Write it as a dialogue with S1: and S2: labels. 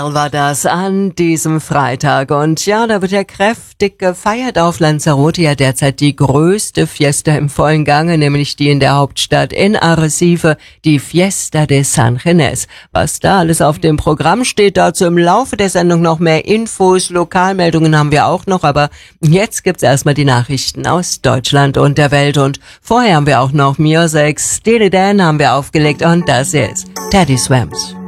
S1: War das an diesem Freitag und ja, da wird ja kräftig gefeiert auf Lanzarote, ja derzeit die größte Fiesta im vollen Gange, nämlich die in der Hauptstadt in Arrecife, die Fiesta de San Ginés. Was da alles auf dem Programm steht, dazu im Laufe der Sendung noch mehr Infos, Lokalmeldungen haben wir auch noch, aber jetzt gibt's erstmal die Nachrichten aus Deutschland und der Welt und vorher haben wir auch noch Music, Steely Dan haben wir aufgelegt und das ist Teddy Swims.